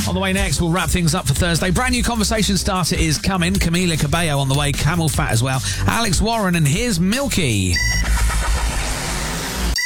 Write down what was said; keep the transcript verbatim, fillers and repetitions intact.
On the way next, we'll wrap things up for Thursday. Brand new conversation starter is coming. Camila Cabello on the way, Camel Fat as well. Alex Warren, and here's Milky.